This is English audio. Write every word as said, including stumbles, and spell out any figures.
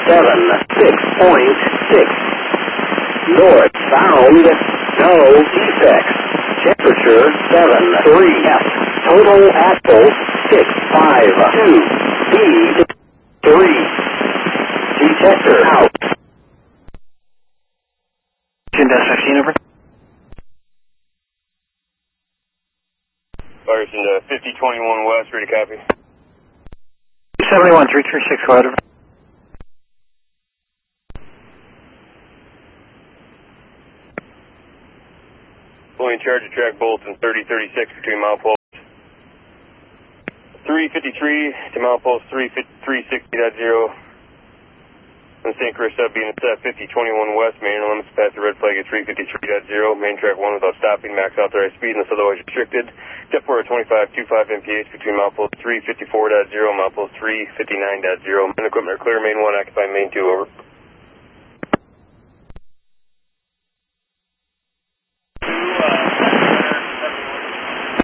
seven six point six. Northbound, no defects. Temperature seven three F. Total axle six five two. Speed three. Detector out. fifteen, over. Ryerson to fifty twenty-one West, ready to copy. seventy-one, three three six, go ahead, over. Fully in charge of track Bolton, thirty thirty-six between milepost three fifty-three to milepost three sixty point zero. And Saint Chris up being at fifty twenty-one West, main limits past the red flag at three fifty-three point zero. Main track one without stopping, max authorized speed unless otherwise restricted. Step for a twenty-five point two five M P H between milepost three fifty-four point zero and milepost three fifty-nine point zero. And equipment are clear, main one occupied, main two, over.